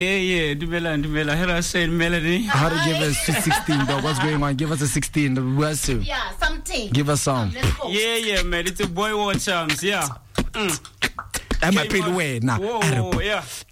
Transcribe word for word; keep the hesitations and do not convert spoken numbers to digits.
Yeah, yeah, Dumela, Dumela. Here I said Melody. How to give us to sixteen, dog? What's going on? Give us a sixteen. Where's to? Yeah, something. Give us some. Yeah, yeah, man. It's a boy watch arms. Yeah. Mm. I'm a pretty way now. Whoa, whoa, yeah.